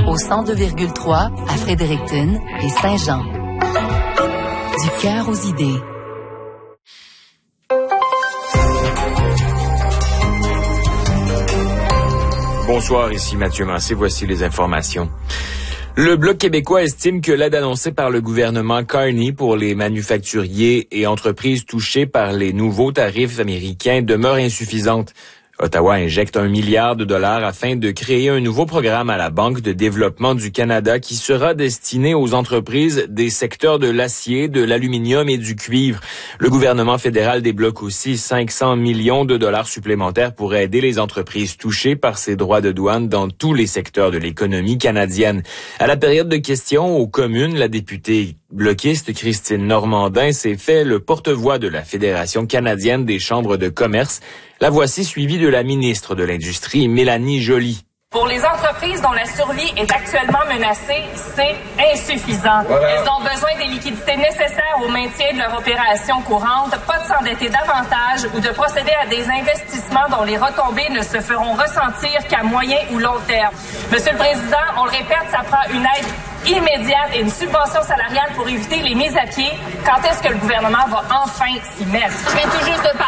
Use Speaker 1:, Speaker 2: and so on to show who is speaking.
Speaker 1: au 102,3 à Fredericton et Saint-Jean. Du cœur aux idées.
Speaker 2: Bonsoir, ici Mathieu Mancé, voici les informations. Le Bloc québécois estime que l'aide annoncée par le gouvernement Carney pour les manufacturiers et entreprises touchées par les nouveaux tarifs américains demeure insuffisante. Ottawa injecte $1 milliard afin de créer un nouveau programme à la Banque de développement du Canada qui sera destiné aux entreprises des secteurs de l'acier, de l'aluminium et du cuivre. Le gouvernement fédéral débloque aussi $500 millions supplémentaires pour aider les entreprises touchées par ces droits de douane dans tous les secteurs de l'économie canadienne. À la période de questions aux communes, la députée bloquiste Christine Normandin s'est fait le porte-voix de la Fédération canadienne des chambres de commerce. La voici suivie de la ministre de l'Industrie, Mélanie Joly.
Speaker 3: Pour les entreprises dont la survie est actuellement menacée, c'est insuffisant. Elles ont besoin des liquidités nécessaires au maintien de leur opération courante, pas de s'endetter davantage ou de procéder à des investissements dont les retombées ne se feront ressentir qu'à moyen ou long terme. Monsieur le Président, on le répète, ça prend une aide immédiate et une subvention salariale pour éviter les mises à pied. Quand est-ce que le gouvernement va enfin s'y mettre? Je viens tout juste de parler